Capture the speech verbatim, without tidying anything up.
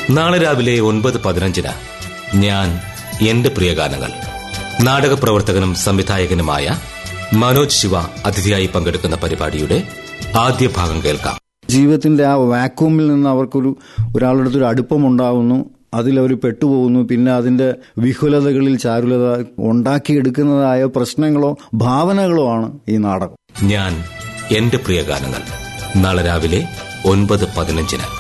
നാളെ രാവിലെ ഒൻപത് പതിനഞ്ചിന് ഞാൻ എന്റെ പ്രിയഗാനങ്ങൾ നാടക പ്രവർത്തകനും സംവിധായകനുമായ മനോജ് ശിവ അതിഥിയായി പങ്കെടുക്കുന്ന പരിപാടിയുടെ ആദ്യ ഭാഗം കേൾക്കാം. ജീവിതത്തിന്റെ ആ വാക്യൂമിൽ നിന്ന് അവർക്കൊരു ഒരാളുടെ അടുത്തൊരു അടുപ്പമുണ്ടാകുന്നു, അതിലവർ പെട്ടുപോകുന്നു. പിന്നെ അതിന്റെ വിഹുലതകളിൽ ചാരുലത ഉണ്ടാക്കിയെടുക്കുന്നതായ പ്രശ്നങ്ങളോ ഭാവനകളോ ആണ് ഈ നാടകം. ഞാൻ എന്റെ പ്രിയഗാനങ്ങൾ നാളെ രാവിലെ ഒൻപത് പതിനഞ്ചിന്.